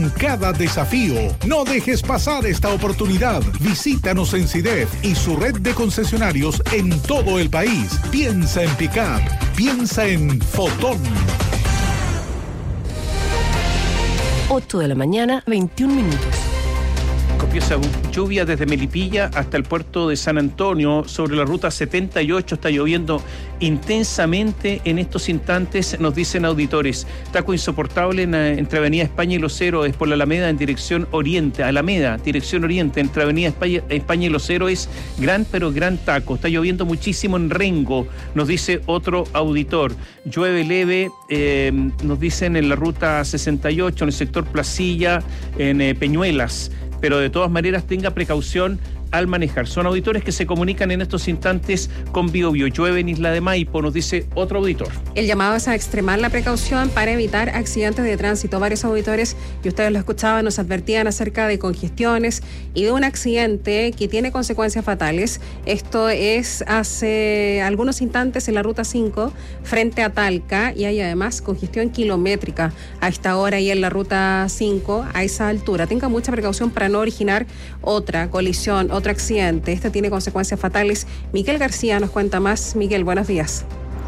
Cada desafío. No dejes pasar esta oportunidad. Visítanos en CIDEF y su red de concesionarios en todo el país. Piensa en Pickup. Piensa en Fotón. 8 de la mañana, 21 minutos. Copiosa lluvia desde Melipilla hasta el puerto de San Antonio. Sobre la ruta 78 está lloviendo intensamente en estos instantes, nos dicen auditores. Taco insoportable entre Avenida España y Los Héroes por la Alameda en dirección oriente. Alameda, dirección oriente, entre Avenida España y Los Héroes, gran pero gran taco. Está lloviendo muchísimo en Rengo, nos dice otro auditor. Llueve leve, nos dicen en la ruta 68, en el sector Placilla, en Peñuelas. Pero de todas maneras tenga precaución al manejar. Son auditores que se comunican en estos instantes con Biobío. Llueve en Isla de Maipo, nos dice otro auditor. El llamado es a extremar la precaución para evitar accidentes de tránsito. Varios auditores, y ustedes lo escuchaban, nos advertían acerca de congestiones y de un accidente que tiene consecuencias fatales. Esto es hace algunos instantes en la ruta 5 frente a Talca, y hay además congestión kilométrica a esta hora y en la ruta 5 a esa altura. Tenga mucha precaución para no originar otra colisión, otro accidente. Este tiene consecuencias fatales. Miguel García nos cuenta más. Miguel, buenos días.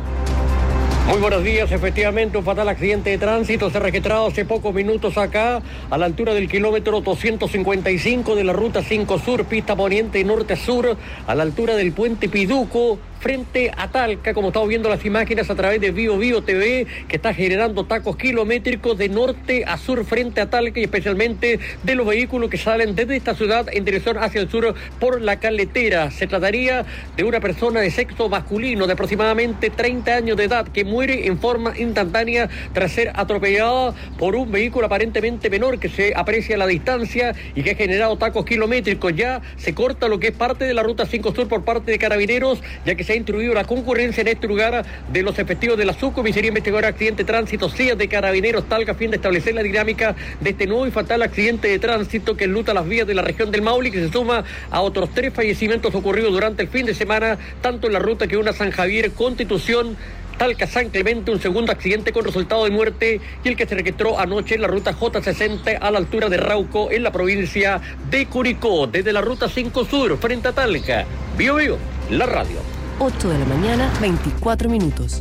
Muy buenos días, efectivamente un fatal accidente de tránsito se ha registrado hace pocos minutos acá, a la altura del kilómetro 255 de la ruta 5 Sur, pista poniente y norte sur, a la altura del puente Piduco, frente a Talca, como estamos viendo las imágenes a través de Biobío TV, que está generando tacos kilométricos de norte a sur frente a Talca, y especialmente de los vehículos que salen desde esta ciudad en dirección hacia el sur por la carretera. Se trataría de una persona de sexo masculino de aproximadamente 30 años de edad que muere en forma instantánea tras ser atropellada por un vehículo aparentemente menor que se aprecia a la distancia y que ha generado tacos kilométricos. Ya se corta lo que es parte de la ruta 5 Sur por parte de Carabineros, ya que se ha instruido la concurrencia en este lugar de los efectivos de la Subcomisaría Investigadora de Accidente de Tránsito, CIA de Carabineros Talca, a fin de establecer la dinámica de este nuevo y fatal accidente de tránsito que enluta las vías de la región del Maule, que se suma a otros 3 fallecimientos ocurridos durante el fin de semana, tanto en la ruta que une a San Javier, Constitución, Talca, San Clemente, un segundo accidente con resultado de muerte, y el que se registró anoche en la ruta J60 a la altura de Rauco, en la provincia de Curicó. Desde la ruta 5 Sur, frente a Talca, Biobío, la radio. 8 de la mañana, 24 minutos.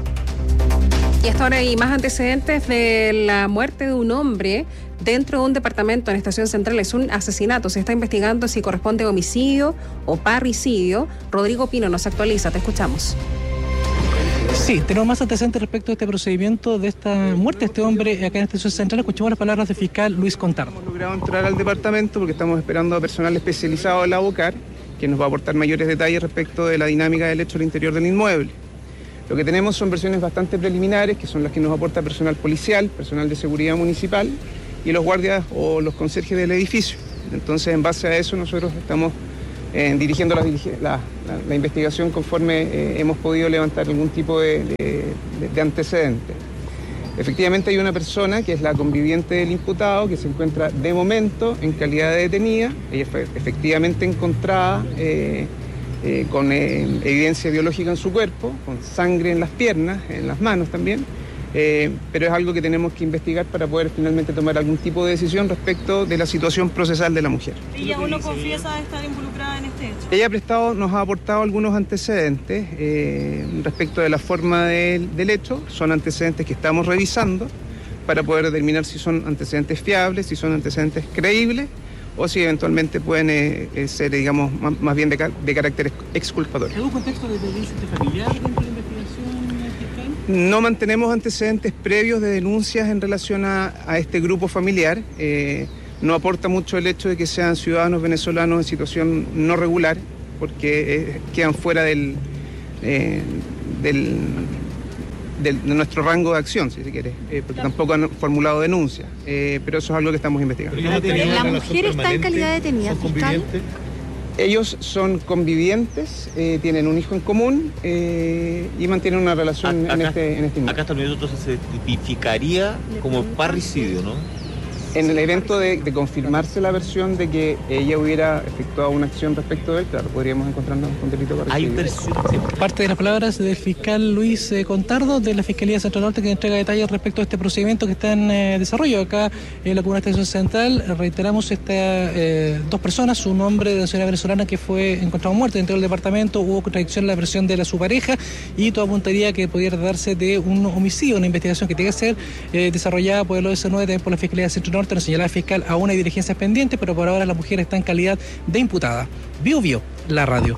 Y hasta ahora hay más antecedentes de la muerte de un hombre dentro de un departamento en Estación Central. Es un asesinato. Se está investigando si corresponde a homicidio o parricidio. Rodrigo Pino nos actualiza. Te escuchamos. Sí, tenemos más antecedentes respecto a este procedimiento de esta muerte de este hombre acá en Estación Central. Escuchamos las palabras del fiscal Luis Contardo. Hemos logrado entrar al departamento porque estamos esperando a personal especializado de la ABOCAR, que nos va a aportar mayores detalles respecto de la dinámica del hecho al interior del inmueble. Lo que tenemos son versiones bastante preliminares, que son las que nos aporta personal policial, personal de seguridad municipal y los guardias o los conserjes del edificio. Entonces, en base a eso, nosotros estamos dirigiendo la investigación conforme hemos podido levantar algún tipo de antecedente. Efectivamente hay una persona que es la conviviente del imputado que se encuentra de momento en calidad de detenida. Ella fue efectivamente encontrada con evidencia biológica en su cuerpo, con sangre en las piernas, en las manos también, pero es algo que tenemos que investigar para poder finalmente tomar algún tipo de decisión respecto de la situación procesal de la mujer. ¿Ella aún no confiesa estar involucrada en este hecho? Ella nos ha aportado algunos antecedentes respecto de la forma del hecho. Son antecedentes que estamos revisando para poder determinar si son antecedentes fiables, si son antecedentes creíbles o si eventualmente pueden ser, digamos, más bien de carácter exculpatorio. ¿Algún contexto de violencia familiar dentro de la investigación fiscal? No mantenemos antecedentes previos de denuncias en relación a este grupo familiar. No aporta mucho el hecho de que sean ciudadanos venezolanos en situación no regular, porque quedan fuera de nuestro rango de acción, si se quiere, porque tampoco han formulado denuncias, pero eso es algo que estamos investigando. ¿La mujer está en calidad de detenida, fiscal? Ellos son convivientes, tienen un hijo en común y mantienen una relación en este momento. Acá hasta el minuto entonces se tipificaría como parricidio, ¿no? En el evento de confirmarse la versión de que ella hubiera efectuado una acción respecto de él, claro, podríamos encontrarnos con delito parricidio. Parte de las palabras del fiscal Luis Contardo de la Fiscalía Central Norte, que entrega detalles respecto a este procedimiento que está en desarrollo acá en la Comuna de Estación Central. Reiteramos, dos personas, un hombre de nacionalidad venezolana que fue encontrado muerto dentro del departamento, hubo contradicción en la versión de su pareja y todo apuntaría que pudiera darse de un homicidio, una investigación que tiene que ser desarrollada por el OS9, también por la Fiscalía Central Norte. Nos señala el fiscal, aún hay diligencias pendientes, pero por ahora la mujer está en calidad de imputada. Bio, la radio.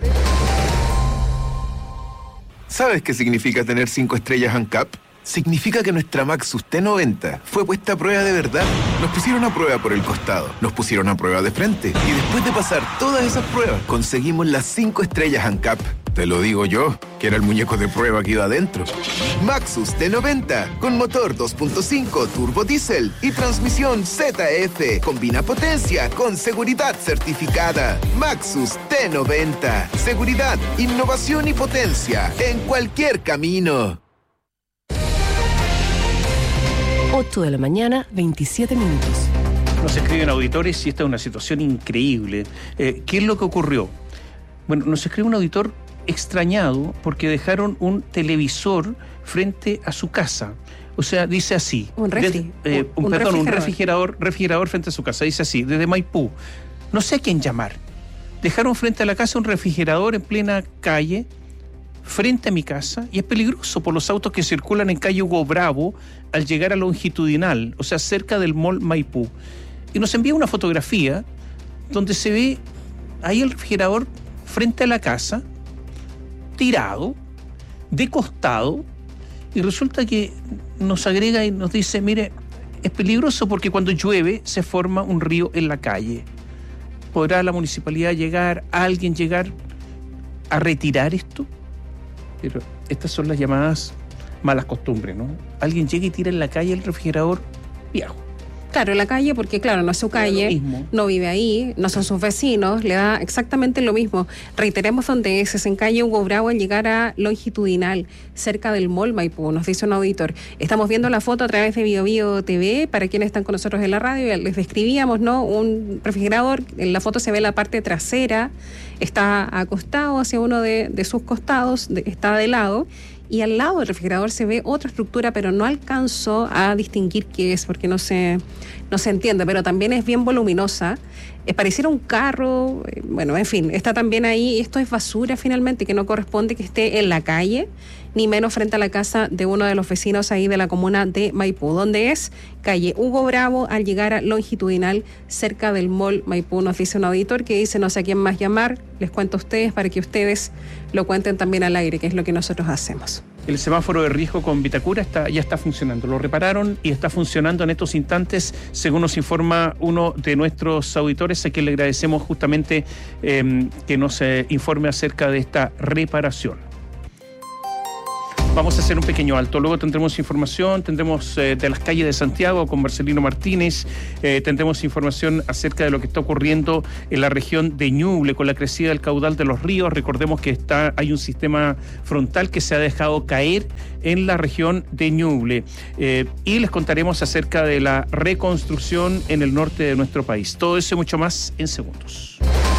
¿Sabes qué significa tener 5 estrellas ANCAP? Significa que nuestra Maxus T90 fue puesta a prueba de verdad. Nos pusieron a prueba por el costado, nos pusieron a prueba de frente y después de pasar todas esas pruebas conseguimos las 5 estrellas ANCAP. Te lo digo yo, que era el muñeco de prueba que iba adentro. Maxus T90, con motor 2.5 turbo diésel y transmisión ZF. Combina potencia con seguridad certificada. Maxus T90. Seguridad, innovación y potencia en cualquier camino. 8 de la mañana, 27 minutos. Nos escriben auditores y esta es una situación increíble. ¿Qué es lo que ocurrió? Bueno, nos escribe un auditor extrañado porque dejaron un televisor frente a su casa. O sea, dice así. Un refrigerador frente a su casa. Dice así, desde Maipú. No sé a quién llamar. Dejaron frente a la casa un refrigerador en plena calle, frente a mi casa, y es peligroso por los autos que circulan en calle Hugo Bravo al llegar a Longitudinal, o sea, cerca del Mall Maipú. Y nos envía una fotografía donde se ve ahí el refrigerador frente a la casa, tirado, de costado, y resulta que nos agrega y nos dice, mire, es peligroso porque cuando llueve se forma un río en la calle. ¿Podrá la municipalidad alguien llegar a retirar esto? Pero estas son las llamadas malas costumbres, ¿no? Alguien llega y tira en la calle el refrigerador viejo. Claro, en la calle, porque claro, no es su calle, no vive ahí, no son sus vecinos, le da exactamente lo mismo. Reiteremos donde es en calle Hugo Bravo al llegar a Longitudinal, cerca del Mall Maipú, nos dice un auditor. Estamos viendo la foto a través de Bio TV, para quienes están con nosotros en la radio, les describíamos, ¿no? Un refrigerador, en la foto se ve la parte trasera, está acostado hacia uno de sus costados, está de lado, y al lado del refrigerador se ve otra estructura, pero no alcanzo a distinguir qué es, porque no se entiende, pero también es bien voluminosa. Pareciera un carro, bueno, en fin, está también ahí. Esto es basura finalmente, que no corresponde que esté en la calle, ni menos frente a la casa de uno de los vecinos ahí de la comuna de Maipú, donde es calle Hugo Bravo al llegar a Longitudinal, cerca del Mall Maipú. Nos dice un auditor que dice, no sé a quién más llamar, les cuento a ustedes para que ustedes lo cuenten también al aire, que es lo que nosotros hacemos. El semáforo de riesgo con Vitacura ya está funcionando. Lo repararon y está funcionando en estos instantes, según nos informa uno de nuestros auditores, a quien le agradecemos justamente que nos informe acerca de esta reparación. Vamos a hacer un pequeño alto, luego tendremos información, tendremos de las calles de Santiago con Marcelino Martínez, tendremos información acerca de lo que está ocurriendo en la región de Ñuble con la crecida del caudal de los ríos. Recordemos que hay un sistema frontal que se ha dejado caer en la región de Ñuble y les contaremos acerca de la reconstrucción en el norte de nuestro país. Todo eso y mucho más en segundos.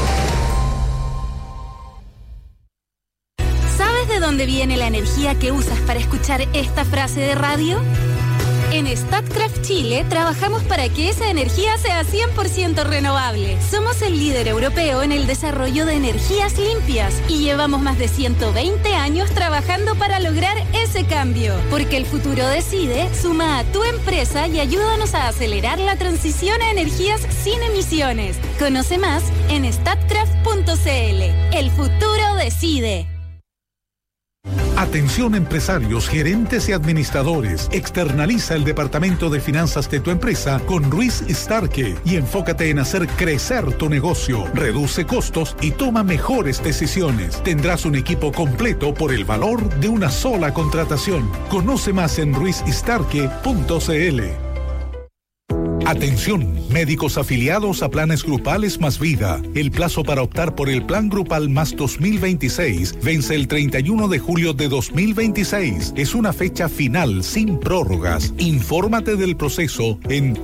¿De dónde viene la energía que usas para escuchar esta frase de radio? En Statkraft Chile trabajamos para que esa energía sea 100% renovable. Somos el líder europeo en el desarrollo de energías limpias y llevamos más de 120 años trabajando para lograr ese cambio. Porque el futuro decide, suma a tu empresa y ayúdanos a acelerar la transición a energías sin emisiones. Conoce más en statkraft.cl. El futuro decide. Atención empresarios, gerentes y administradores. Externaliza el departamento de finanzas de tu empresa con Ruiz Starke y enfócate en hacer crecer tu negocio. Reduce costos y toma mejores decisiones. Tendrás un equipo completo por el valor de una sola contratación. Conoce más en ruizstarke.cl. Atención, médicos afiliados a planes grupales más vida. El plazo para optar por el plan grupal más 2026 vence el 31 de julio de 2026. Es una fecha final sin prórrogas. Infórmate del proceso en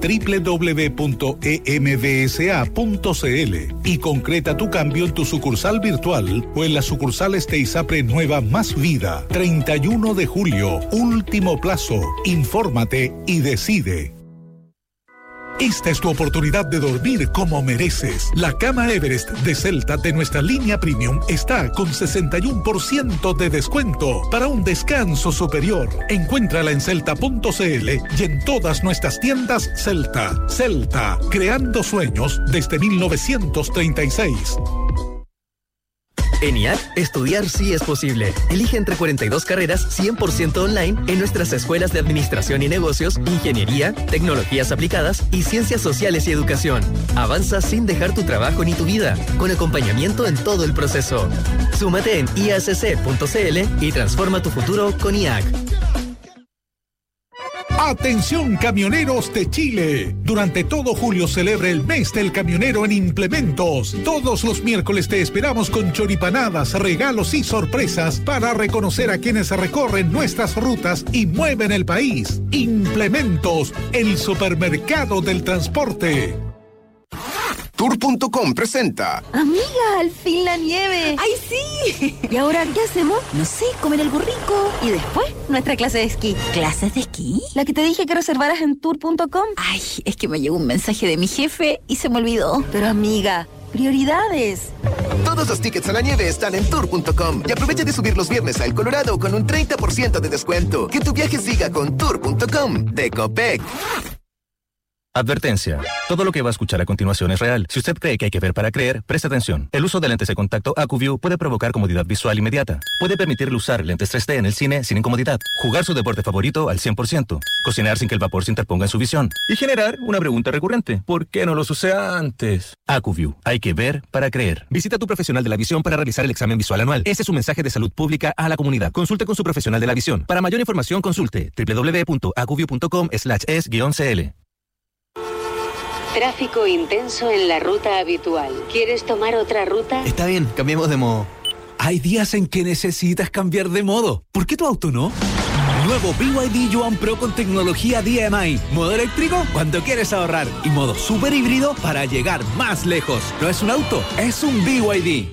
www.emdsa.cl y concreta tu cambio en tu sucursal virtual o en las sucursales de ISAPRE Nueva Más Vida. 31 de julio, último plazo. Infórmate y decide. Esta es tu oportunidad de dormir como mereces. La cama Everest de Celta de nuestra línea Premium está con 61% de descuento para un descanso superior. Encuéntrala en celta.cl y en todas nuestras tiendas Celta. Celta, creando sueños desde 1936. En IAC, estudiar sí es posible. Elige entre 42 carreras 100% online en nuestras escuelas de Administración y Negocios, Ingeniería, Tecnologías Aplicadas y Ciencias Sociales y Educación. Avanza sin dejar tu trabajo ni tu vida, con acompañamiento en todo el proceso. Súmate en iacc.cl y transforma tu futuro con IAC. Atención camioneros de Chile. Durante todo julio celebra el mes del camionero en Implementos. Todos los miércoles te esperamos con choripanadas, regalos y sorpresas para reconocer a quienes recorren nuestras rutas y mueven el país. Implementos, el supermercado del transporte. Tour.com presenta. Amiga, al fin la nieve. ¡Ay, sí! ¿Y ahora qué hacemos? No sé, comer algo rico. Y después, nuestra clase de esquí. ¿Clases de esquí? La que te dije que reservaras en Tour.com. Ay, es que me llegó un mensaje de mi jefe y se me olvidó. Pero amiga, prioridades. Todos los tickets a la nieve están en Tour.com. Y aprovecha de subir los viernes al Colorado con un 30% de descuento. Que tu viaje siga con Tour.com de Copec. Advertencia. Todo lo que va a escuchar a continuación es real. Si usted cree que hay que ver para creer, preste atención. El uso de lentes de contacto AcuView puede provocar comodidad visual inmediata. Puede permitirle usar lentes 3D en el cine sin incomodidad. Jugar su deporte favorito al 100%. Cocinar sin que el vapor se interponga en su visión. Y generar una pregunta recurrente. ¿Por qué no los usé antes? AcuView. Hay que ver para creer. Visita a tu profesional de la visión para realizar el examen visual anual. Ese es un mensaje de salud pública a la comunidad. Consulte con su profesional de la visión. Para mayor información, consulte www.acuview.com/es-cl. Tráfico intenso en la ruta habitual. ¿Quieres tomar otra ruta? Está bien, cambiemos de modo. Hay días en que necesitas cambiar de modo. ¿Por qué tu auto no? Nuevo BYD Yuan Pro con tecnología DMI. Modo eléctrico cuando quieres ahorrar. Y modo super híbrido para llegar más lejos. No es un auto, es un BYD.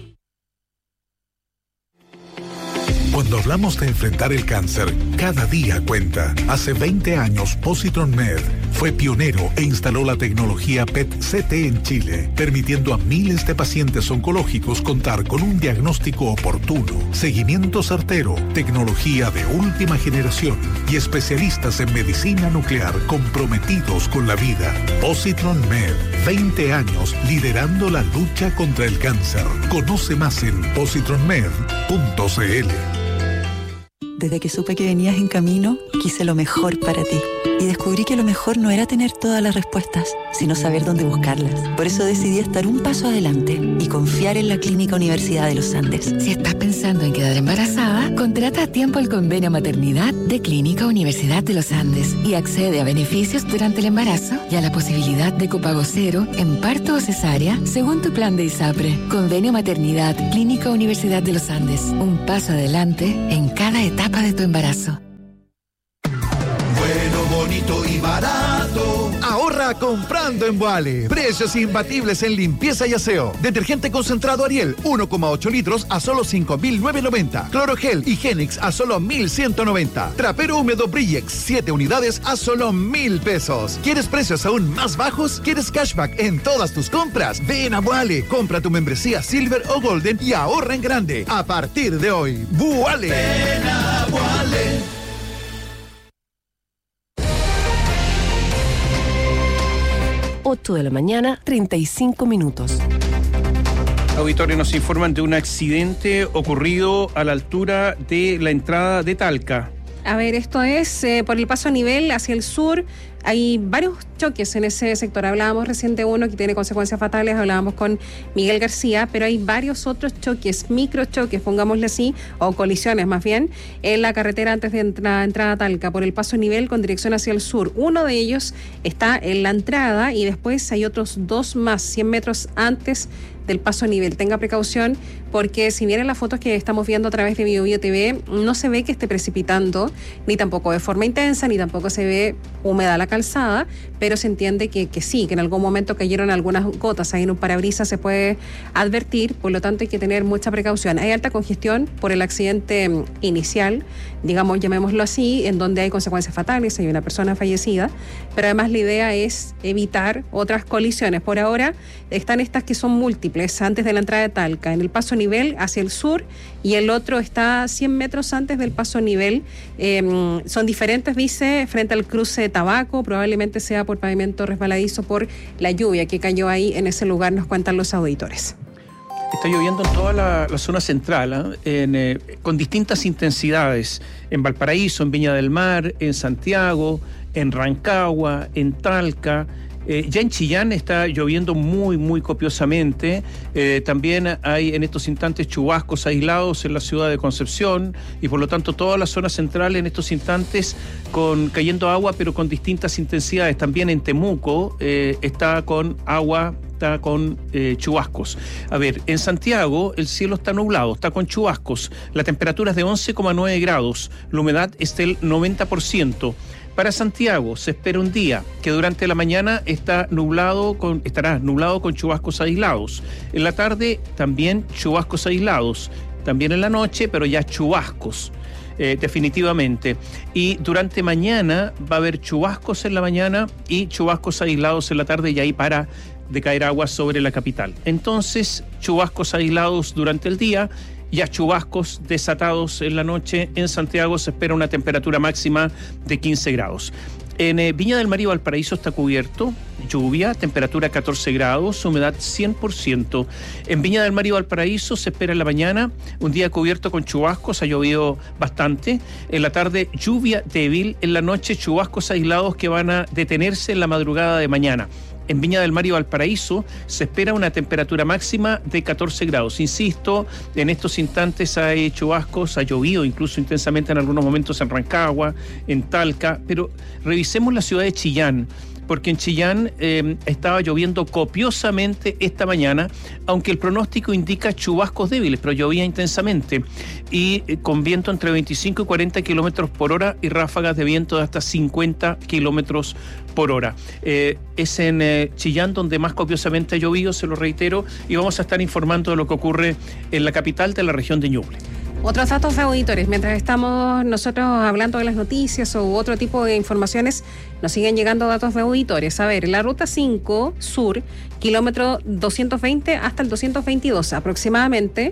Cuando hablamos de enfrentar el cáncer, cada día cuenta. Hace 20 años, Positron Med fue pionero e instaló la tecnología PET-CT en Chile, permitiendo a miles de pacientes oncológicos contar con un diagnóstico oportuno, seguimiento certero, tecnología de última generación y especialistas en medicina nuclear comprometidos con la vida. Positron Med, 20 años liderando la lucha contra el cáncer. Conoce más en positronmed.cl. Desde que supe que venías en camino, quise lo mejor para ti. Y descubrí que lo mejor no era tener todas las respuestas, sino saber dónde buscarlas. Por eso decidí estar un paso adelante y confiar en la Clínica Universidad de los Andes. Si estás pensando en quedar embarazada, contrata a tiempo el convenio maternidad de Clínica Universidad de los Andes y accede a beneficios durante el embarazo y a la posibilidad de copago cero en parto o cesárea según tu plan de ISAPRE. Convenio maternidad Clínica Universidad de los Andes. Un paso adelante en cada etapa de tu embarazo. Bueno, bonito y barato. Ahorra comprando en Boale. Precios imbatibles en limpieza y aseo. Detergente concentrado Ariel, 1,8 litros a solo 5.990. Clorogel y Genix a solo 1.190. Trapero húmedo Brillex, 7 unidades a solo 1.000 pesos. ¿Quieres precios aún más bajos? ¿Quieres cashback en todas tus compras? Ven a Boale. Compra tu membresía Silver o Golden y ahorra en grande. A partir de hoy, Boale. Ven a Boale. 8 de la mañana, 35 minutos. Auditores nos informan de un accidente ocurrido a la altura de la entrada de Talca. A ver, esto es por el paso a nivel hacia el sur. Hay varios choques en ese sector. Hablábamos recién de uno que tiene consecuencias fatales, hablábamos con Miguel García, pero hay varios otros choques, microchoques, pongámosle así, o colisiones más bien, en la carretera antes de la entrada a Talca, por el paso nivel con dirección hacia el sur. Uno de ellos está en la entrada y después hay otros 2 más, 100 metros antes del paso a nivel. Tenga precaución porque si bien en las fotos que estamos viendo a través de BioBio TV no se ve que esté precipitando, ni tampoco de forma intensa, ni tampoco se ve húmeda la calzada, pero se entiende que sí, que en algún momento cayeron algunas gotas ahí en un parabrisas, se puede advertir, por lo tanto hay que tener mucha precaución. Hay alta congestión por el accidente inicial, digamos, llamémoslo así, en donde hay consecuencias fatales, hay una persona fallecida, pero además la idea es evitar otras colisiones. Por ahora están estas que son múltiples, antes de la entrada de Talca, en el paso a nivel hacia el sur, y el otro está 100 metros antes del paso a nivel. Son diferentes, dice, frente al cruce de Tabaco, probablemente sea por pavimento resbaladizo por la lluvia que cayó ahí en ese lugar, nos cuentan los auditores. Está lloviendo en toda la zona central, con distintas intensidades, en Valparaíso, en Viña del Mar, en Santiago, en Rancagua, en Talca. Ya en Chillán está lloviendo muy, muy copiosamente. También hay en estos instantes chubascos aislados en la ciudad de Concepción y por lo tanto toda la zona central en estos instantes cayendo agua, pero con distintas intensidades. También en Temuco está con agua, está con chubascos. A ver, en Santiago el cielo está nublado, está con chubascos. La temperatura es de 11,9 grados, la humedad es del 90%. Para Santiago se espera un día que durante la mañana estará nublado con chubascos aislados. En la tarde también chubascos aislados. También en la noche, pero ya chubascos, definitivamente. Y durante mañana va a haber chubascos en la mañana y chubascos aislados en la tarde, y ahí para de caer agua sobre la capital. Entonces, chubascos aislados durante el día, ya chubascos desatados en la noche. En Santiago se espera una temperatura máxima de 15 grados. En Viña del Mar y Valparaíso está cubierto, lluvia, temperatura 14 grados, humedad 100%. En Viña del Mar y Valparaíso se espera en la mañana un día cubierto con chubascos, ha llovido bastante. En la tarde lluvia débil, en la noche chubascos aislados que van a detenerse en la madrugada de mañana. En Viña del Mar y Valparaíso se espera una temperatura máxima de 14 grados. Insisto, en estos instantes hay chubascos, ha llovido incluso intensamente en algunos momentos en Rancagua, en Talca, pero revisemos la ciudad de Chillán, porque en Chillán estaba lloviendo copiosamente esta mañana, aunque el pronóstico indica chubascos débiles, pero llovía intensamente y con viento entre 25 y 40 kilómetros por hora y ráfagas de viento de hasta 50 kilómetros por hora. Es en Chillán donde más copiosamente ha llovido, se lo reitero, y vamos a estar informando de lo que ocurre en la capital de la región de Ñuble. Otros datos de auditores, mientras estamos nosotros hablando de las noticias u otro tipo de informaciones, nos siguen llegando datos de auditores. A ver, la ruta 5 sur, kilómetro 220 hasta el 222 aproximadamente,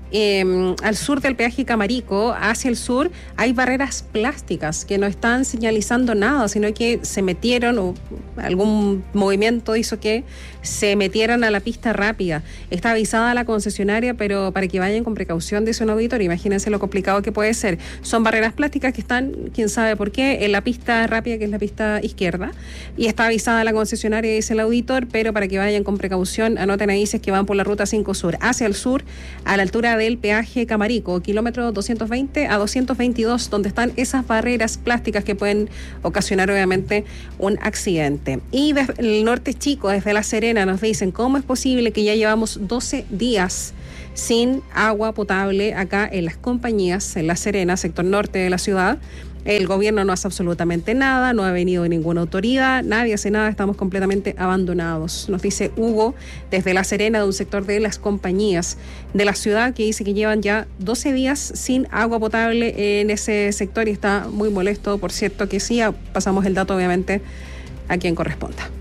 al sur del peaje Camarico, hacia el sur, hay barreras plásticas que no están señalizando nada, sino que se metieron, o algún movimiento hizo que se metieran a la pista rápida. Está avisada la concesionaria, pero para que vayan con precaución, dice un auditor. Imagínense lo complicado que puede ser. Son barreras plásticas que están, quién sabe por qué, en la pista rápida, que es la pista izquierda, y está avisada la concesionaria, dice el auditor, pero para que vayan con precaución, anoten ahí si es que van por la ruta 5 sur, hacia el sur, a la altura del peaje Camarico, kilómetro 220 a 222, donde están esas barreras plásticas que pueden ocasionar obviamente un accidente. Y desde el norte chico, desde La Serena, nos dicen cómo es posible que ya llevamos 12 días sin agua potable acá en las compañías, en La Serena, sector norte de la ciudad. El gobierno no hace absolutamente nada, no ha venido ninguna autoridad, nadie hace nada, estamos completamente abandonados. Nos dice Hugo desde La Serena, de un sector de las compañías de la ciudad, que dice que llevan ya 12 días sin agua potable en ese sector y está muy molesto. Por cierto que sí, pasamos el dato obviamente a quien corresponda.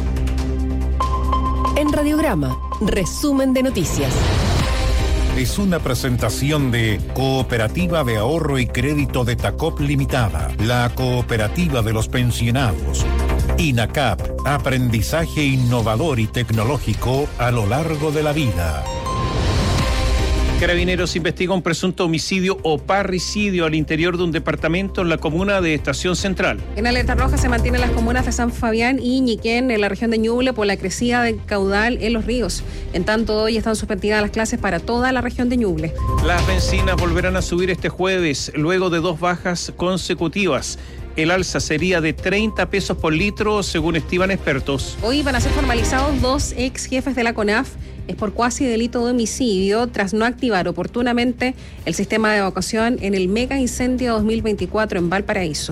En Radiograma, resumen de noticias. Es una presentación de Cooperativa de Ahorro y Crédito de Tacop Limitada, la cooperativa de los pensionados. INACAP, aprendizaje innovador y tecnológico a lo largo de la vida. Carabineros investiga un presunto homicidio o parricidio al interior de un departamento en la comuna de Estación Central. En alerta roja se mantienen las comunas de San Fabián y Ñiquén en la región de Ñuble por la crecida del caudal en los ríos. En tanto, hoy están suspendidas las clases para toda la región de Ñuble. Las bencinas volverán a subir este jueves, luego de 2 bajas consecutivas. El alza sería de 30 pesos por litro, según estiman expertos. Hoy van a ser formalizados 2 ex jefes de la CONAF. Es por cuasi delito de homicidio tras no activar oportunamente el sistema de evacuación en el mega incendio 2024 en Valparaíso.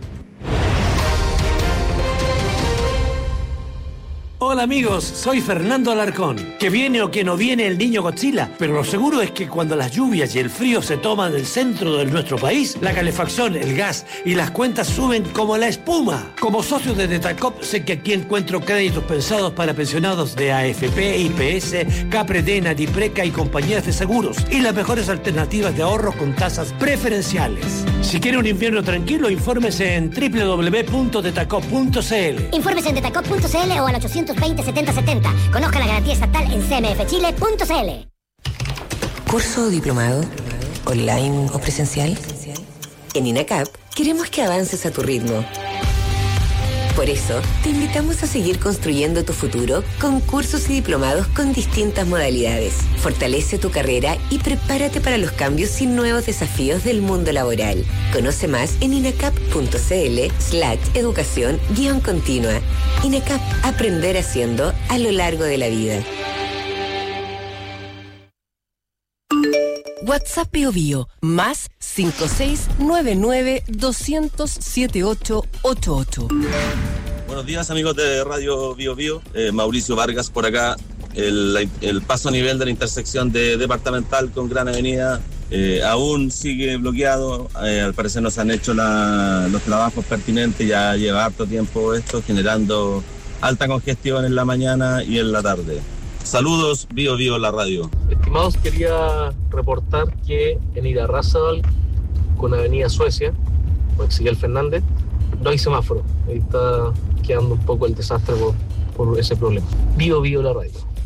Hola amigos, soy Fernando Alarcón. Que viene o que no viene el niño Godzilla, pero lo seguro es que cuando las lluvias y el frío se toman el centro de nuestro país, la calefacción, el gas y las cuentas suben como la espuma. Como socio de Detacop sé que aquí encuentro créditos pensados para pensionados de AFP, IPS, Capredena, Dipreca y compañías de seguros y las mejores alternativas de ahorro con tasas preferenciales. Si quiere un invierno tranquilo, infórmese en www.detacop.cl. Infórmese en detacop.cl o al 820-7070. Conozca la garantía estatal en cmfchile.cl. ¿Curso o diplomado? ¿Online o presencial? En INACAP queremos que avances a tu ritmo. Por eso, te invitamos a seguir construyendo tu futuro con cursos y diplomados con distintas modalidades. Fortalece tu carrera y prepárate para los cambios y nuevos desafíos del mundo laboral. Conoce más en inacap.cl/educación-continua. INACAP, aprender haciendo a lo largo de la vida. WhatsApp Bio Bio, más 5699-200-7888. Buenos días amigos de Radio Bio Bio, Mauricio Vargas por acá. El paso a nivel de la intersección de Departamental con Gran Avenida aún sigue bloqueado. Al parecer no se han hecho los trabajos pertinentes, ya lleva harto tiempo esto, generando alta congestión en la mañana y en la tarde. Saludos, Bio Bio la radio. Estimados, quería reportar que en Irarrázaval con Avenida Suecia, con Ezequiel Fernández, no hay semáforo. Ahí está quedando un poco el desastre por ese problema. Bio Bio la radio.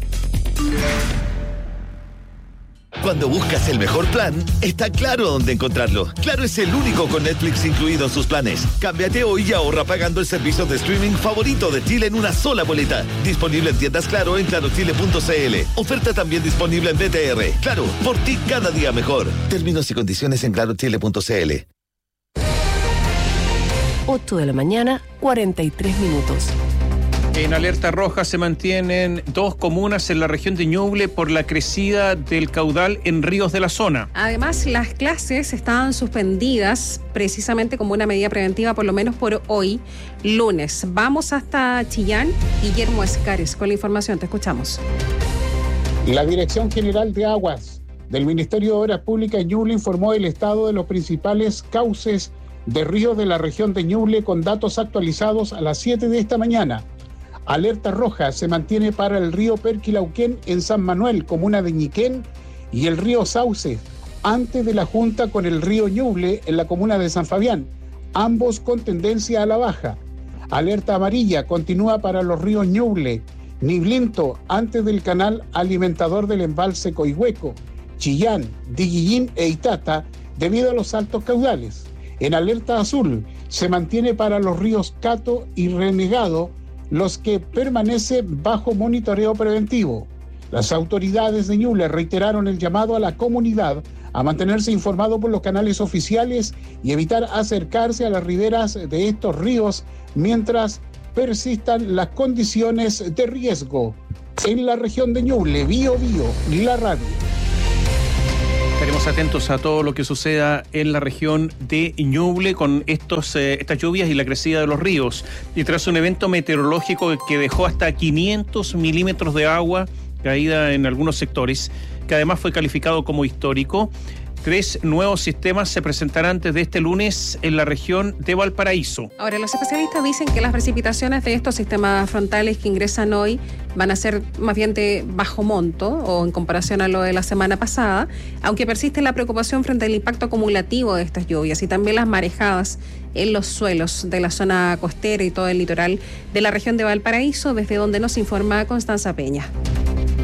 Cuando buscas el mejor plan, está Claro dónde encontrarlo. Claro es el único con Netflix incluido en sus planes. Cámbiate hoy y ahorra pagando el servicio de streaming favorito de Chile en una sola boleta. Disponible en tiendas Claro en clarochile.cl. Oferta también disponible en BTR. Claro, por ti cada día mejor. Términos y condiciones en clarochile.cl. 8 de la mañana, 43 minutos. En alerta roja se mantienen 2 comunas en la región de Ñuble por la crecida del caudal en ríos de la zona. Además, las clases estaban suspendidas precisamente como una medida preventiva, por lo menos por hoy, lunes. Vamos hasta Chillán. Guillermo Escares con la información. Te escuchamos. La Dirección General de Aguas del Ministerio de Obras Públicas en Ñuble informó el estado de los principales cauces de ríos de la región de Ñuble con datos actualizados a las 7 de esta mañana. Alerta roja se mantiene para el río Perquilauquén en San Manuel, comuna de Ñiquén, y el río Sauce, antes de la junta con el río Ñuble en la comuna de San Fabián, ambos con tendencia a la baja. Alerta amarilla continúa para los ríos Ñuble, Niblinto, antes del canal alimentador del embalse Coihueco, Chillán, Diguillín e Itata, debido a los altos caudales. En alerta azul se mantiene para los ríos Cato y Renegado, los que permanecen bajo monitoreo preventivo. Las autoridades de Ñuble reiteraron el llamado a la comunidad a mantenerse informado por los canales oficiales y evitar acercarse a las riberas de estos ríos mientras persistan las condiciones de riesgo. En la región de Ñuble, Bio Bio, la radio. Estaremos atentos a todo lo que suceda en la región de Ñuble con estas lluvias y la crecida de los ríos. Y tras un evento meteorológico que dejó hasta 500 milímetros de agua caída en algunos sectores, que además fue calificado como histórico, 3 nuevos sistemas se presentarán desde este lunes en la región de Valparaíso. Ahora, los especialistas dicen que las precipitaciones de estos sistemas frontales que ingresan hoy van a ser más bien de bajo monto o en comparación a lo de la semana pasada, aunque persiste la preocupación frente al impacto acumulativo de estas lluvias y también las marejadas en los suelos de la zona costera y todo el litoral de la región de Valparaíso, desde donde nos informa Constanza Peña.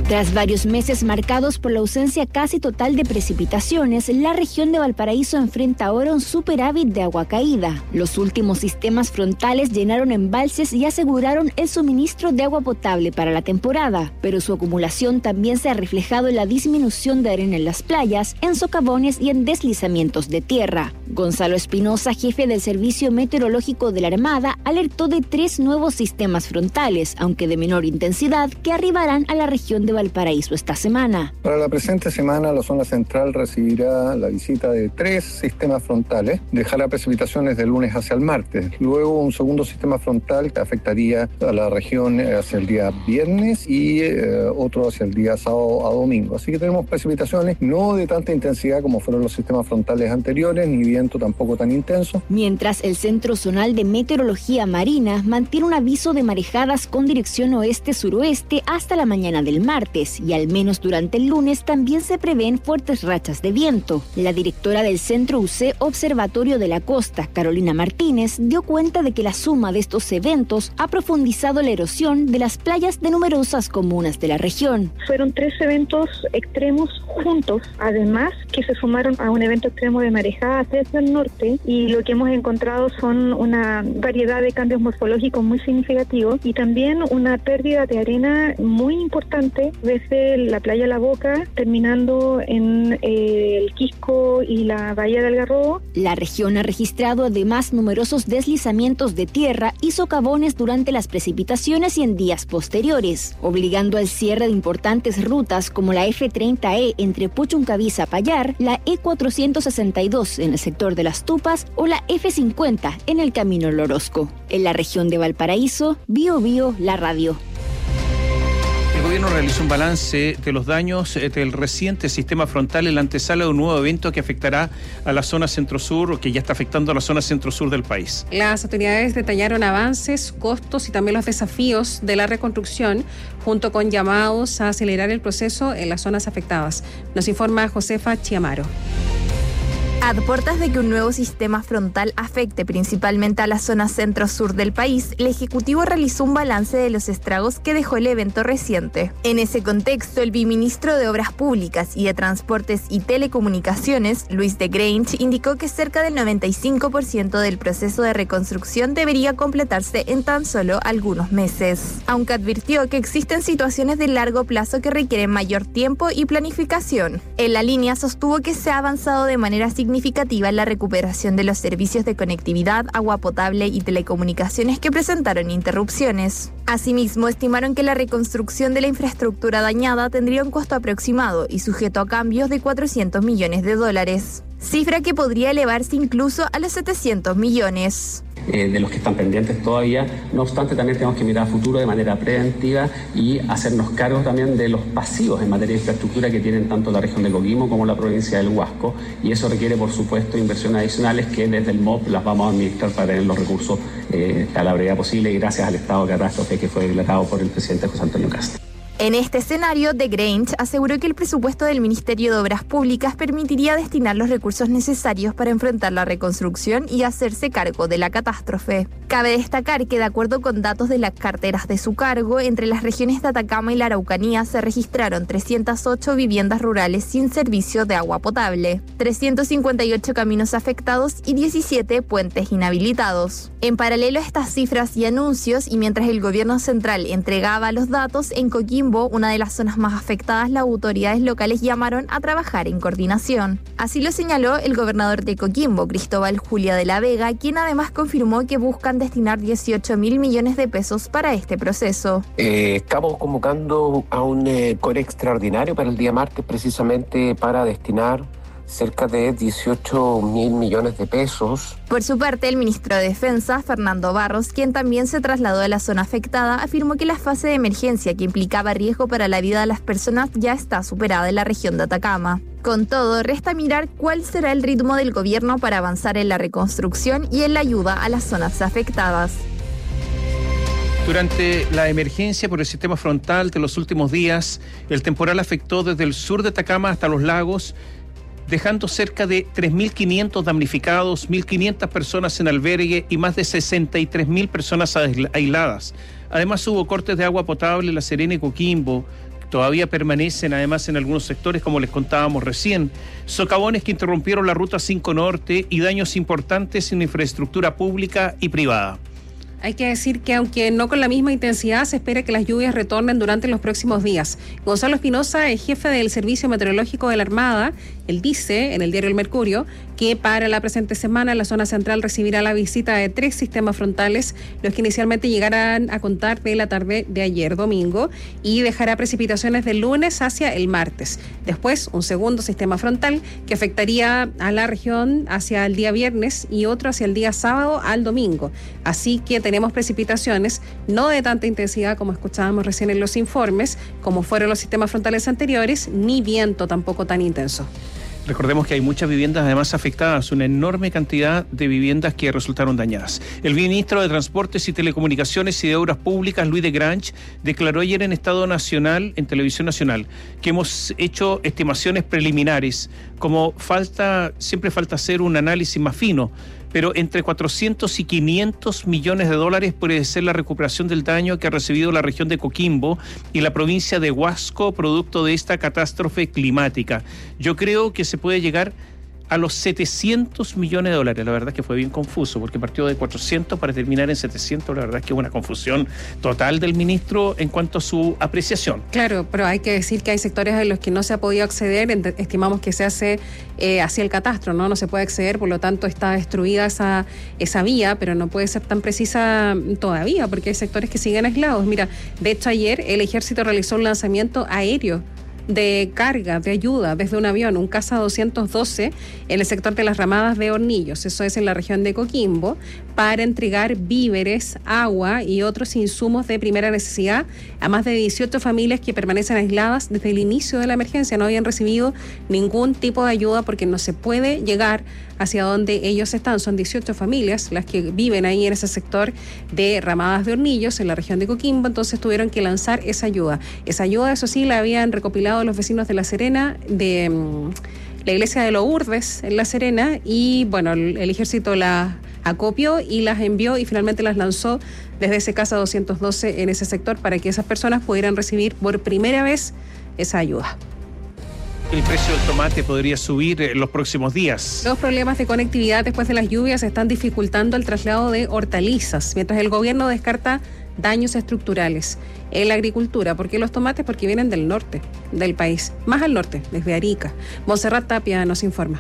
Tras varios meses marcados por la ausencia casi total de precipitaciones, la región de Valparaíso enfrenta ahora un superávit de agua caída. Los últimos sistemas frontales llenaron embalses y aseguraron el suministro de agua potable para la temporada, pero su acumulación también se ha reflejado en la disminución de arena en las playas, en socavones y en deslizamientos de tierra. Gonzalo Espinosa, jefe del Servicio Meteorológico de la Armada, alertó de 3 nuevos sistemas frontales, aunque de menor intensidad, que arribarán a la región de Valparaíso esta semana. Para la presente semana, la zona central recibirá la visita de 3 sistemas frontales. Dejará precipitaciones de lunes hacia el martes. Luego, un segundo sistema frontal que afectaría a la región hacia el día viernes y otro hacia el día sábado a domingo. Así que tenemos precipitaciones no de tanta intensidad como fueron los sistemas frontales anteriores, ni viento tampoco tan intenso. Mientras el Centro Zonal de Meteorología Marina mantiene un aviso de marejadas con dirección oeste-suroeste hasta la mañana del martes, y al menos durante el lunes también se prevén fuertes rachas de viento. La directora del Centro UC Observatorio de la Costa, Carolina Martínez, dio cuenta de que la suma de estos eventos ha profundizado la erosión de las playas de numerosas comunas de la región. Fueron 3 eventos extremos juntos, además que se sumaron a un evento extremo de marejadas desde el norte, y lo que hemos encontrado son una variedad de cambios morfológicos muy significativos y también una pérdida de arena muy importante desde la playa La Boca, terminando en el Quisco y la bahía de Algarrobo. La región ha registrado además numerosos deslizamientos de tierra y socavones durante las precipitaciones y en días posteriores, obligando al cierre de importantes rutas como la F30E entre Puchuncaví-Zapallar, la E462 en el sector de Las Tupas o la F50 en el Camino El Orozco. En la región de Valparaíso, Bio la radio. El gobierno realizó un balance de los daños del reciente sistema frontal en la antesala de un nuevo evento que afectará a la zona centro-sur, o que ya está afectando a la zona centro-sur del país. Las autoridades detallaron avances, costos y también los desafíos de la reconstrucción, junto con llamados a acelerar el proceso en las zonas afectadas. Nos informa Josefa Chiamaro. A puertas de que un nuevo sistema frontal afecte principalmente a la zona centro-sur del país, el Ejecutivo realizó un balance de los estragos que dejó el evento reciente. En ese contexto, el viceministro de Obras Públicas y de Transportes y Telecomunicaciones, Luis de Grange, indicó que cerca del 95% del proceso de reconstrucción debería completarse en tan solo algunos meses, aunque advirtió que existen situaciones de largo plazo que requieren mayor tiempo y planificación. En la línea sostuvo que se ha avanzado de manera significativa en la recuperación de los servicios de conectividad, agua potable y telecomunicaciones que presentaron interrupciones. Asimismo, estimaron que la reconstrucción de la infraestructura dañada tendría un costo aproximado y sujeto a cambios de $400 millones, cifra que podría elevarse incluso a los 700 millones. De los que están pendientes todavía. No obstante, también tenemos que mirar a futuro de manera preventiva y hacernos cargo también de los pasivos en materia de infraestructura que tienen tanto la región de Coquimbo como la provincia del Huasco, y eso requiere, por supuesto, inversiones adicionales que desde el MOP las vamos a administrar para tener los recursos a la brevedad posible, y gracias al estado de catástrofe que fue declarado por el presidente José Antonio Cast. En este escenario, de Grange aseguró que el presupuesto del Ministerio de Obras Públicas permitiría destinar los recursos necesarios para enfrentar la reconstrucción y hacerse cargo de la catástrofe. Cabe destacar que, de acuerdo con datos de las carteras de su cargo, entre las regiones de Atacama y la Araucanía se registraron 308 viviendas rurales sin servicio de agua potable, 358 caminos afectados y 17 puentes inhabilitados. En paralelo a estas cifras y anuncios, y mientras el gobierno central entregaba los datos, en Coquimbo, una de las zonas más afectadas, las autoridades locales llamaron a trabajar en coordinación. Así lo señaló el gobernador de Coquimbo, Cristóbal Julia de la Vega, quien además confirmó que buscan destinar 18.000 millones de pesos para este proceso. Estamos convocando a un core extraordinario para el día martes, precisamente para destinar cerca de 18.000 millones de pesos. Por su parte, el ministro de Defensa, Fernando Barros, quien también se trasladó a la zona afectada, afirmó que la fase de emergencia que implicaba riesgo para la vida de las personas ya está superada en la región de Atacama. Con todo, resta mirar cuál será el ritmo del gobierno para avanzar en la reconstrucción y en la ayuda a las zonas afectadas. Durante la emergencia por el sistema frontal de los últimos días, el temporal afectó desde el sur de Atacama hasta los lagos, dejando cerca de 3.500 damnificados, 1.500 personas en albergue y más de 63.000 personas aisladas. Además, hubo cortes de agua potable en La Serena y Coquimbo, Todavía permanecen además en algunos sectores, como les contábamos recién, socavones que interrumpieron la Ruta 5 Norte y daños importantes en infraestructura pública y privada. Hay que decir que aunque no con la misma intensidad, se espera que las lluvias retornen durante los próximos días. Gonzalo Espinosa es jefe del Servicio Meteorológico de la Armada. Él dice en el diario El Mercurio que para la presente semana la zona central recibirá la visita de 3 sistemas frontales, los que inicialmente llegarán a contar de la tarde de ayer domingo y dejará precipitaciones del lunes hacia el martes. Después un segundo sistema frontal que afectaría a la región hacia el día viernes y otro hacia el día sábado al domingo. Así que tenemos precipitaciones no de tanta intensidad como escuchábamos recién en los informes, como fueron los sistemas frontales anteriores, ni viento tampoco tan intenso. Recordemos que hay muchas viviendas además afectadas, una enorme cantidad de viviendas que resultaron dañadas. El ministro de Transportes y Telecomunicaciones y de Obras Públicas, Luis de Grange, declaró ayer en Estado Nacional, en Televisión Nacional, que hemos hecho estimaciones preliminares, como siempre falta hacer un análisis más fino, pero entre 400 y 500 millones de dólares puede ser la recuperación del daño que ha recibido la región de Coquimbo y la provincia de Huasco producto de esta catástrofe climática. Yo creo que se puede llegar a los 700 millones de dólares. La verdad es que fue bien confuso, porque partió de 400 para terminar en 700. La verdad es que hubo una confusión total del ministro en cuanto a su apreciación. Claro, pero hay que decir que hay sectores en los que no se ha podido acceder. Estimamos que se hace hacia el catastro, ¿no? No se puede acceder, por lo tanto está destruida esa vía, pero no puede ser tan precisa todavía, porque hay sectores que siguen aislados. Mira, de hecho ayer el Ejército realizó un lanzamiento aéreo de carga, de ayuda desde un avión, un Caza 212 en el sector de las Ramadas de Hornillos, eso es en la región de Coquimbo, para entregar víveres, agua y otros insumos de primera necesidad a más de 18 familias que permanecen aisladas desde el inicio de la emergencia. No habían recibido ningún tipo de ayuda porque no se puede llegar hacia donde ellos están. Son 18 familias las que viven ahí en ese sector de Ramadas de Hornillos, en la región de Coquimbo, entonces tuvieron que lanzar esa ayuda. Esa ayuda, eso sí, la habían recopilado los vecinos de La Serena, de la iglesia de Lourdes en La Serena, y bueno, el ejército las acopió y las envió y finalmente las lanzó desde ese Caza 212 en ese sector para que esas personas pudieran recibir por primera vez esa ayuda. El precio del tomate podría subir en los próximos días. Los problemas de conectividad después de las lluvias están dificultando el traslado de hortalizas, mientras el gobierno descarta daños estructurales en la agricultura. ¿Por qué los tomates? Porque vienen del norte del país, más al norte, desde Arica. Montserrat Tapia nos informa.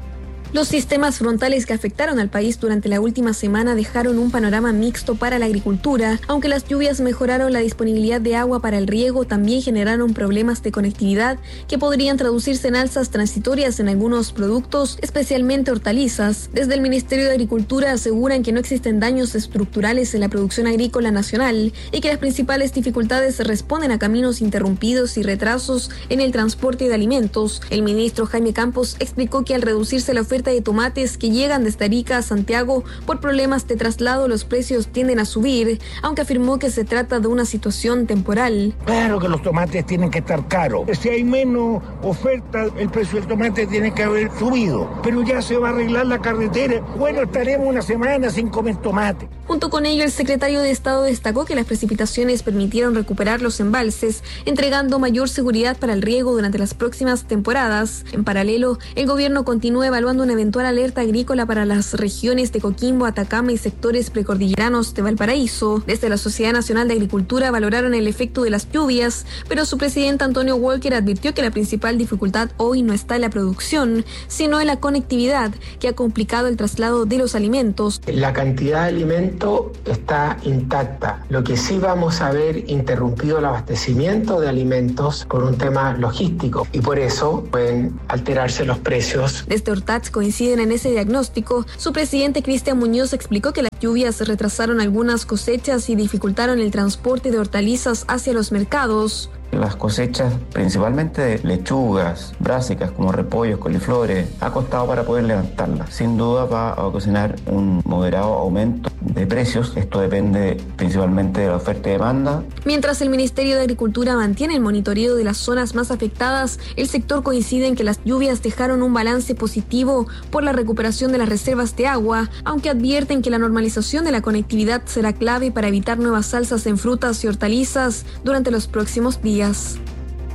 Los sistemas frontales que afectaron al país durante la última semana dejaron un panorama mixto para la agricultura. Aunque las lluvias mejoraron la disponibilidad de agua para el riego, también generaron problemas de conectividad que podrían traducirse en alzas transitorias en algunos productos, especialmente hortalizas. Desde el Ministerio de Agricultura aseguran que no existen daños estructurales en la producción agrícola nacional y que las principales dificultades responden a caminos interrumpidos y retrasos en el transporte de alimentos. El ministro Jaime Campos explicó que al reducirse la oferta de tomates que llegan desde Arica a Santiago por problemas de traslado, los precios tienden a subir, aunque afirmó que se trata de una situación temporal. Claro que los tomates tienen que estar caros. Si hay menos oferta, el precio del tomate tiene que haber subido. Pero ya se va a arreglar la carretera. Bueno, estaremos una semana sin comer tomate. Junto con ello, el secretario de Estado destacó que las precipitaciones permitieron recuperar los embalses, entregando mayor seguridad para el riego durante las próximas temporadas. En paralelo, el gobierno continúa evaluando una eventual alerta agrícola para las regiones de Coquimbo, Atacama y sectores precordilleranos de Valparaíso. Desde la Sociedad Nacional de Agricultura valoraron el efecto de las lluvias, pero su presidente Antonio Walker advirtió que la principal dificultad hoy no está en la producción, sino en la conectividad, que ha complicado el traslado de los alimentos. La cantidad de alimento está intacta. Lo que sí vamos a ver interrumpido el abastecimiento de alimentos por un tema logístico y por eso pueden alterarse los precios. Desde Hortaz coinciden en ese diagnóstico. Su presidente Cristian Muñoz explicó que las lluvias retrasaron algunas cosechas y dificultaron el transporte de hortalizas hacia los mercados. Las cosechas, principalmente de lechugas, brásicas como repollos, coliflores, ha costado para poder levantarlas. Sin duda va a ocasionar un moderado aumento de precios. Esto depende principalmente de la oferta y demanda. Mientras el Ministerio de Agricultura mantiene el monitoreo de las zonas más afectadas, el sector coincide en que las lluvias dejaron un balance positivo por la recuperación de las reservas de agua, aunque advierten que la normalización de la conectividad será clave para evitar nuevas alzas en frutas y hortalizas durante los próximos días.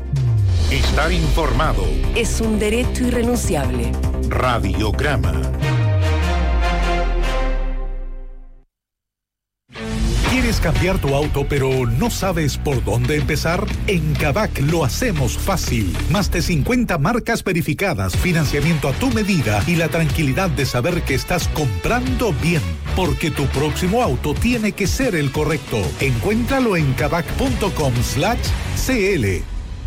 Estar informado. Es un derecho irrenunciable. Radiograma. ¿Quieres cambiar tu auto pero no sabes por dónde empezar? En Kavak lo hacemos fácil. Más de 50 marcas verificadas, financiamiento a tu medida y la tranquilidad de saber que estás comprando bien. Porque tu próximo auto tiene que ser el correcto. Encuéntralo en kavak.com/cl.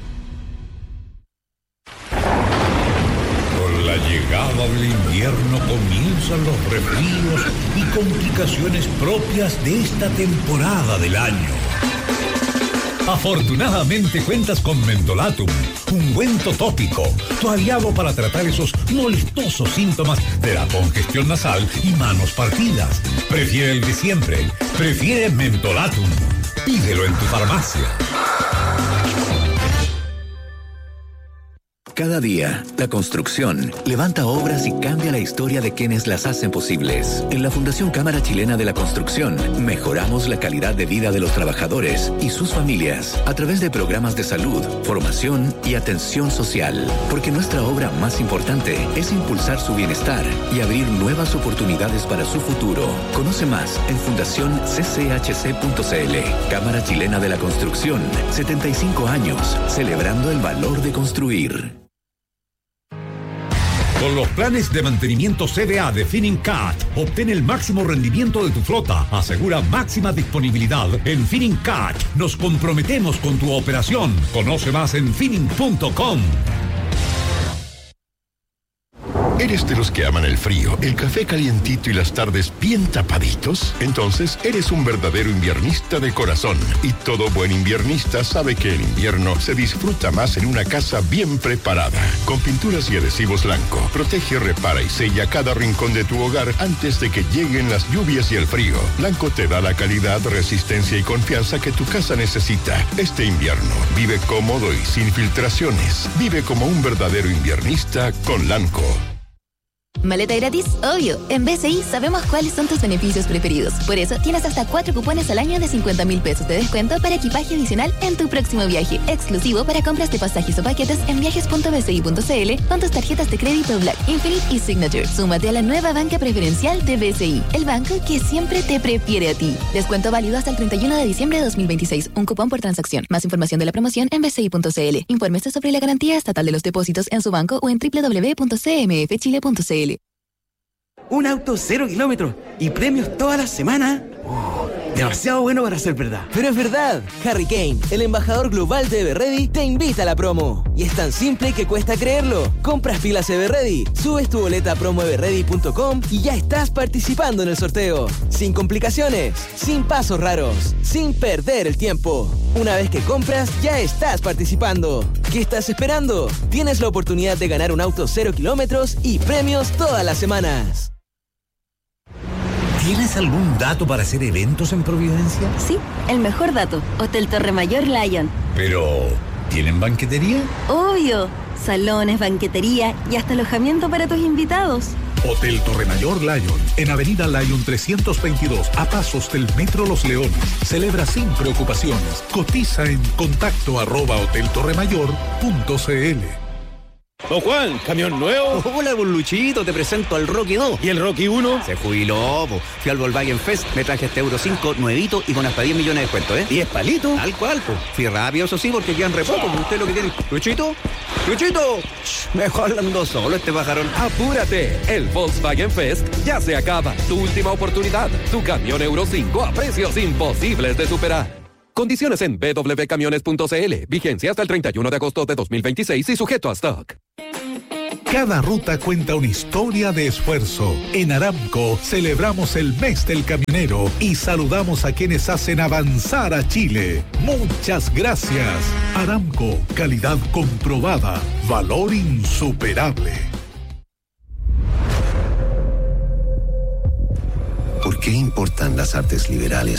La llegada del invierno comienzan los resfríos y complicaciones propias de esta temporada del año. Afortunadamente cuentas con Mentolatum, ungüento tópico, tu aliado para tratar esos molestosos síntomas de la congestión nasal y manos partidas. Prefiere el de siempre, prefiere Mentolatum. Pídelo en tu farmacia. Cada día, la construcción levanta obras y cambia la historia de quienes las hacen posibles. En la Fundación Cámara Chilena de la Construcción, mejoramos la calidad de vida de los trabajadores y sus familias a través de programas de salud, formación y atención social. Porque nuestra obra más importante es impulsar su bienestar y abrir nuevas oportunidades para su futuro. Conoce más en fundacioncchc.cl. Cámara Chilena de la Construcción, 75 años, celebrando el valor de construir. Con los planes de mantenimiento CDA de Finincat, obtén el máximo rendimiento de tu flota. Asegura máxima disponibilidad. En Finincat nos comprometemos con tu operación. Conoce más en Finin.com. ¿Eres de los que aman el frío, el café calientito y las tardes bien tapaditos? Entonces, eres un verdadero inviernista de corazón. Y todo buen inviernista sabe que el invierno se disfruta más en una casa bien preparada. Con pinturas y adhesivos Lanco, protege, repara y sella cada rincón de tu hogar antes de que lleguen las lluvias y el frío. Lanco te da la calidad, resistencia y confianza que tu casa necesita. Este invierno, vive cómodo y sin filtraciones. Vive como un verdadero inviernista con Lanco. ¿Maleta gratis? Obvio. En BCI sabemos cuáles son tus beneficios preferidos. Por eso tienes hasta 4 cupones al año de 50.000 pesos de descuento para equipaje adicional en tu próximo viaje. Exclusivo para compras de pasajes o paquetes en viajes.bci.cl con tus tarjetas de crédito Black, Infinite y Signature. Súmate a la nueva banca preferencial de BCI, el banco que siempre te prefiere a ti. Descuento válido hasta el 31 de diciembre de 2026. Un cupón por transacción. Más información de la promoción en bci.cl. Infórmese sobre la garantía estatal de los depósitos en su banco o en www.cmfchile.cl. Un auto 0 kilómetros y premios toda la semana. Demasiado bueno para ser verdad. Pero es verdad. Harry Kane, el embajador global de Everready, te invita a la promo. Y es tan simple que cuesta creerlo. Compras pilas Everready, subes tu boleta a promoeverready.com y ya estás participando en el sorteo. Sin complicaciones, sin pasos raros, sin perder el tiempo. Una vez que compras, ya estás participando. ¿Qué estás esperando? Tienes la oportunidad de ganar un auto 0 kilómetros y premios todas las semanas. ¿Tienes algún dato para hacer eventos en Providencia? Sí, el mejor dato. Hotel Torre Mayor Lion. Pero, ¿tienen banquetería? Obvio. Salones, banquetería y hasta alojamiento para tus invitados. Hotel Torre Mayor Lion, en Avenida Lion 322, a pasos del Metro Los Leones. Celebra sin preocupaciones. Cotiza en contacto@hoteltorremayor.cl. Don Juan, ¿camión nuevo? Hola, don Luchito, te presento al Rocky 2. ¿Y el Rocky 1? Se jubiló, po. Fui al Volkswagen Fest, me traje este Euro 5 nuevito y con hasta 10 millones de descuento, ¿eh? ¿10 palitos? Tal cual, po. Fui rápido, eso sí, porque quedan re poco, usted lo que tiene. ¿Luchito? ¡Luchito! Mejor hablando solo este pajarón. ¡Apúrate! El Volkswagen Fest ya se acaba. Tu última oportunidad. Tu camión Euro 5 a precios imposibles de superar. Condiciones en www.camiones.cl. Vigencia hasta el 31 de agosto de 2026 y sujeto a stock. Cada ruta cuenta una historia de esfuerzo. En Aramco celebramos el mes del camionero y saludamos a quienes hacen avanzar a Chile. Muchas gracias. Aramco, calidad comprobada, valor insuperable. ¿Por qué importan las artes liberales